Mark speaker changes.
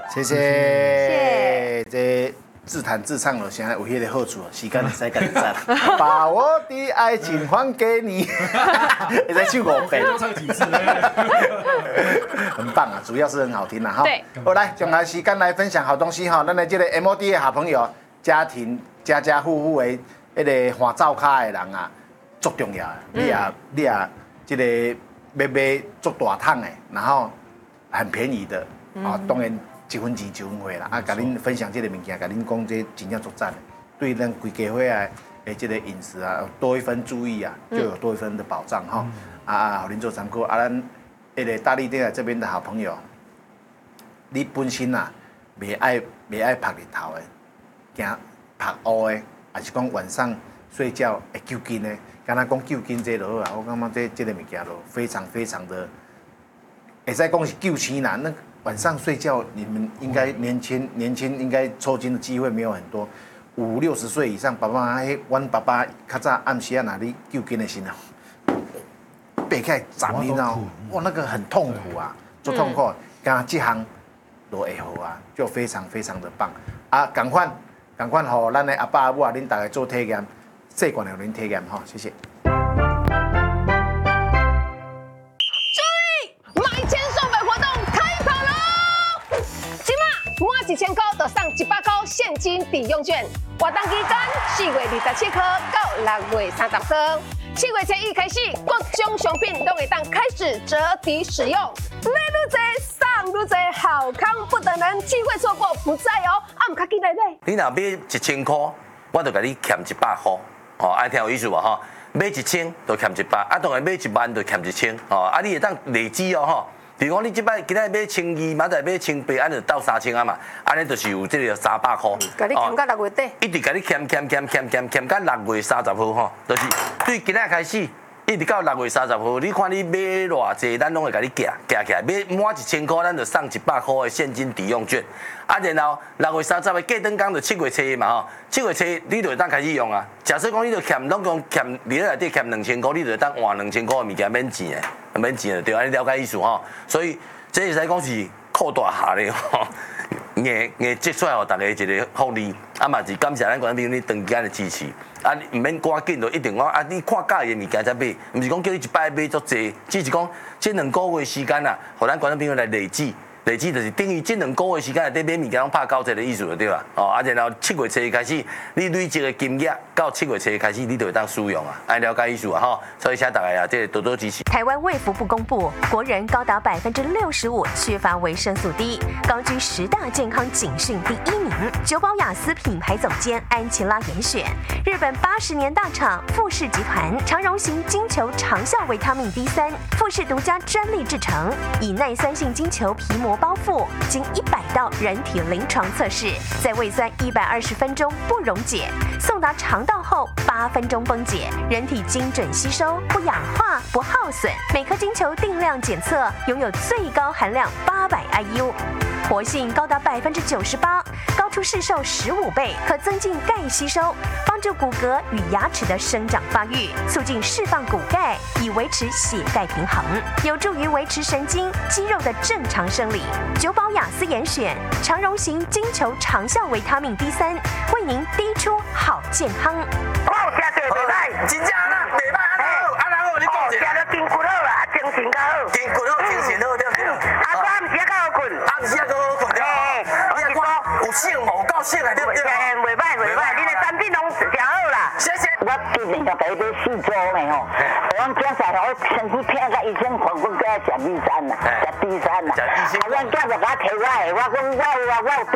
Speaker 1: 谢谢。这自弹自唱了，现在有迄个好处，时间会使家己赞。把我的爱情还给你，会使唱5遍。
Speaker 2: 多唱几次？
Speaker 1: 很棒啊，主要是很好听啦哈。
Speaker 3: 对。
Speaker 1: 我来，将来时间来分享好东西哈。咱来这个 MOD 的好朋友，家庭家家户户的迄个换灶卡的人啊，足重要的。你啊，这个买足大桶的，然后很便宜的，啊，当然。1分钱1分货啦，啊，甲恁分享这个物件，甲恁讲这真正足赞的，对咱规家伙啊，这个饮食啊，多一分注意啊，就有多一分的保障哈。好恁做参考，咱那个大力电台这边的好朋友，你本身啊，袂爱晒日头的，惊晒乌的，还是讲晚上睡觉会揪筋的，敢若讲揪筋这就好啊，我感觉这个物件就非常非常的，会使讲是救星啦，那。晚上睡觉，你们应该年轻，应该抽筋的机会没有很多。50、60岁以上，爸爸阮爸爸较早暗时啊，哪里揪筋的时候，背起来站，你知道？哇，那个很痛苦啊，做痛苦。刚这行都会好啊，就非常非常的棒啊！赶快，吼，咱的阿爸阿母啊，恁大家做体验，细管的恁体验哈，谢谢。
Speaker 3: 满1000块就送100块现金抵用券，活动期间4月27号到6月30号，7月初1开始，各种商品都会当开始折抵使用，买愈多送愈多，好康不等人，机会错过不再哦！啊，唔卡记得买。
Speaker 4: 你若买1000块，我就甲你欠100块，哦，爱听有意思无吼？买1000就欠100，啊，当然买1万就欠1000，哦，啊，你会当累积哦吼。比如讲，你即摆今仔买1200，明仔买1800，安就到3000啊嘛，安尼就是有这个300块。
Speaker 3: 甲你欠到6月底。
Speaker 4: 一直甲你欠到6月30号吼，就是对今仔开始，一直到6月30号，你看你买偌济，咱拢会甲你夹起来，买满1000块，咱就送100块的现金抵用券。啊，然后6月30号过灯工就7月初嘛吼，7月初你就会当开始用啊。假设讲你就欠，拢讲欠，你内底欠2000块，你就会当换2000块的物件免钱的，免钱的对，安尼了解意思吼。所以这会使讲是扩大下咧吼，硬积出来，互大家一个福利。啊嘛是感谢咱观众朋友你长期的支持。啊，唔免赶紧就一定讲啊，你看介意的物件才买，唔是讲叫你一摆买足济，只是讲这2个月时间啊，互咱观众朋友来累积。累积就是等于这2个月时间内底买物件拢拍90的意思就对啦。哦，啊，然后7月初开始，你累积的金额到7月初开始，你就会当使用啊，按了解意思啊吼。所以请大家啊，这多多支持。
Speaker 5: 台湾卫福部公布，国人高达65%缺乏维生素 D， 高居10大健康警讯第1名。久保雅思品牌总监安琪拉严选，日本80年大厂富士集团长荣型金球长效维他命 D3， 富士独家专利制成，以耐酸性金球皮膜包覆，经100道人体临床测试，在胃酸120分钟不溶解，送达肠道后8分钟崩解，人体精准吸收，不氧化不耗损。每颗金球定量检测，拥有最高含量800 IU。活性高达98%，高出市售15倍，可增进钙吸收，帮助骨骼与牙齿的生长发育，促进释放骨钙，以维持血钙平衡，有助于维持神经肌肉的正常生理。久保雅思严选长荣型金球长效维他命 D3， 为您滴出好健康。
Speaker 4: 好，食对袂歹，真正啦，袂歹安好，安然后你讲者，
Speaker 6: 食到筋骨好啦，精神较好，
Speaker 4: 筋骨好，精神好，对不对？
Speaker 6: 暗时较好困，
Speaker 4: 暗时较好困对。你看有性无够性啊，对不对？
Speaker 6: 袂歹，你的产品拢诚好啦。
Speaker 4: 谢谢。
Speaker 6: 我最近就俾你试做的吼，我囝仔我身体偏甲医生看，我叫食米餐啦，食 D3啦。啊，阮囝就甲我摕我的，我讲我有